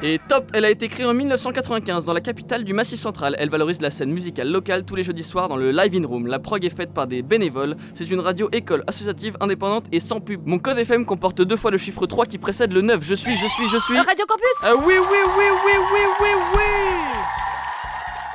Et top, elle a été créée en 1995 dans la capitale du Massif Central. Elle valorise la scène musicale locale tous les jeudis soirs dans le Live In Room. La prog est faite par des bénévoles. C'est une radio école associative indépendante et sans pub. Mon code FM comporte 2 fois le chiffre 3 qui précède le 9. Je suis. Radio Campus. Oui.